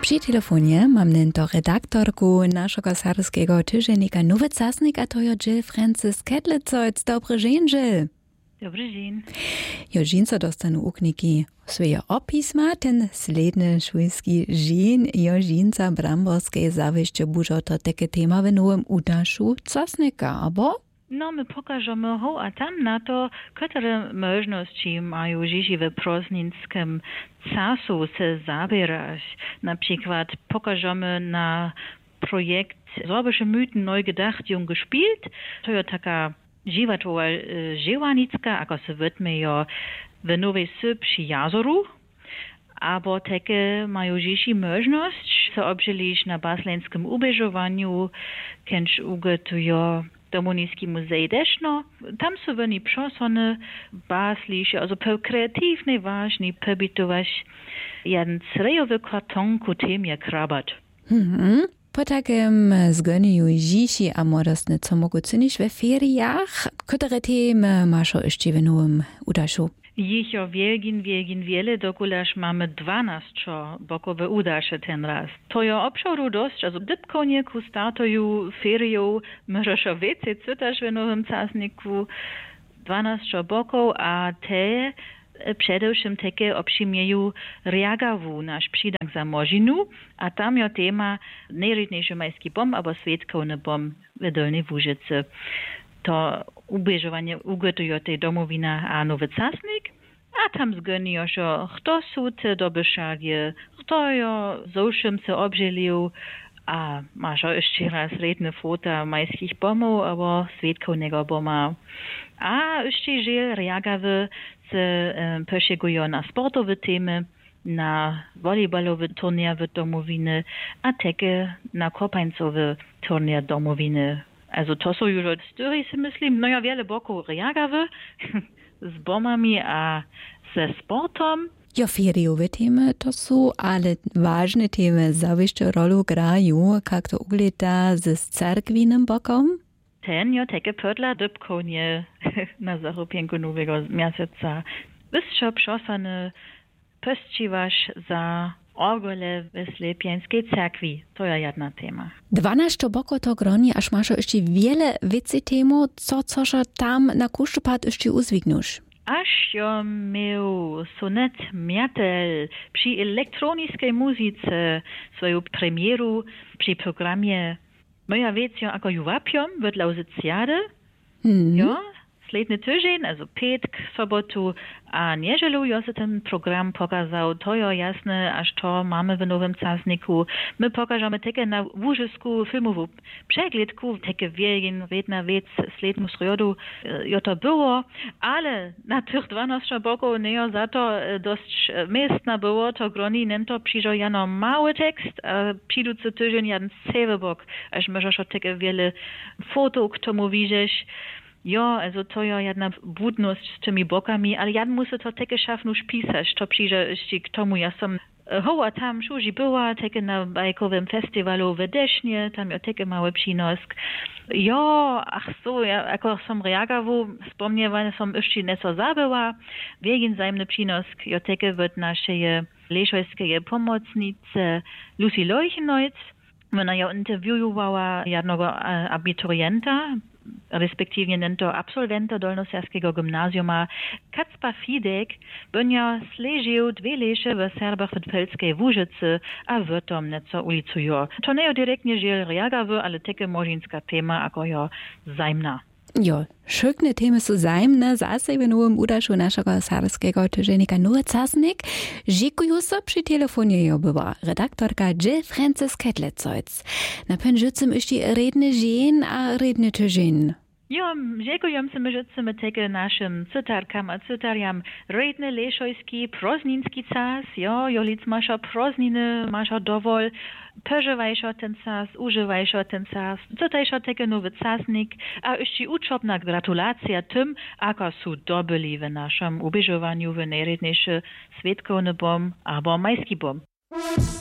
Przy telefonie mam nento redaktorku naszego sarskiego tygodnika Nowy Czasnik, a to je Jill Francis Kedlecojc. Dobry dzień, Jill. Dobry dzień. Jo dżinco dostanu ukniki swoje opisma, ten sledny szwedzki dzień, jo dżinca bramborskiej zawieszcze bużo to takie tema w nowym udaszu Czasnika, abo? No, my pokażemy ho, a tam na to, które możności mają dziś w próżninskim czasu się zabierać. Na przykład pokażemy na projekt Sorbische Mythen neu gedacht, jung gespielt. To jest taka dziwatowa dziełanicka, ako se wytmieją w Nowej Sy przy jazoru. Abo takie mają dziś możność się obżylić na baslenskim ubeżowaniu, kęcz ugotują Domonísky muzej dešno. Tam su oni przosony basliše, also po kreativnej ważni pobytować jeden srejowy karton ku temie krabat. Po takim zgoniu dziś a modostne, co mogą czynić we feriach, które temy masz jeszcze w nowym udaszu? Ich jo wiele, dokulaż mamy 12 bokowe udasze ten raz. To jo obszoru dość, also dypkonie ku startuju ferią możesz więcej czytać w nowym czasniku 12 boków, a te przede wszystkim takie obszymieją reagawu nasz przydank za możinu, a tam jo tema najrydniejszy majski bom, albo świetkowy bom w Dolnej Wóżycy. To ubežovanie ugotuje tej domowina a Nowy Czasnik, a tam zgonijo šo, kto sú te dobyšalje, kto jo zoušem se obželił, a mašo ešte raz redne fota majských bomov, abo svetkovnego boma. A ešte žel reagawy se pošegujo na sportowe temy, na volejbalowy turnier w domowiny, a také na kopańcowy turnier domowiny. Also to są już cztery, si myslím, no ja wiele boków reagawy z bomami a ze sportom. Jo, feriowe temy to są, ale ważne temy zawieszcze rolę grają, jak to ugleda z cerkwinem bokom? Ten jo takie podla dybkonie na zarupienku nowego miesiąca. Wystrzop szosany pościwasz za orgole w Slepieńskiej cerkwi. To jest jedna tema. 12 boko to groni, aż masz jeszcze wiele więcej temu, co tam na kuszczupad jeszcze uzwignusz. Aż jo miał sonet Miatel przy elektronicznej muzyce swoją premieru przy programie Moja wiec jo ako juwapiom w Lauzycjady. Jo, sledny tydzień, also petk, sobotu, a niedzielu jo se ten program pokazał, to jo jasne, aż to mamy w Nowym Czasniku. My pokażemy takie na Wóżysku filmową przeglądku, takie wielkie, jedna wiec, slednu sredu, jo to było, ale na tych 12 boków nie jo za to dość miestna było, to groni nento przyjdzie jano mały tekst, a przyjducy tydzień jeden cały bok, aż możesz takie wiele foto k tomu widzieć. Jo, also to je jedna budność z tymi bokami, ale ja muszę to takie szafnusz pisać, to przyjdzie k tomu, ja som a tam szuži była, takie na bajkowym festiwalu w Desznie, tam jo takie mały przynosk. Jo, ach so, ja jako som reagawu, wspomniewałem, som jeszcze nieco zabyła, wiegin zajemny przynosk, jo takie w naszej leszojskiej pomocnicy Lucy Leuchenojc. Ona jo intervjuowała jednego abiturienta, respektive nento absolwenta Dolnosjerskiego gimnazjuma, Kacpa Fidek, bynja sležił 2 leše w Serbach w Pelskiej Wóżycy, a w tom neco ulicujo. To nie jo direktnie žel reagawy, ale takie možinska tema, ako jo zajmna. Jo, szykne temy są zajemne, zase w nowym udaszu naszego sarskiego tygodnika Nowy Czasnik. Dziękuję so przy telefonie jo była redaktorka Jill Francis Kedlecojc. Na pędżycym jeszcze redny dzień a redny tydzień. Jo, dziękuję se my takie naszym cytarkam a cytariam redny leszojski, prozninski czas, jo lic masza prozniny, masza dowol, pożywajsza ten czas, używajsza ten czas, cytajsza takie Nowy Czasnik, a jeszcze uczobna gratulacja tym, ako su dobyli w naszym ubeżowaniu w najredniejszy świetkovny bom, albo majski bom.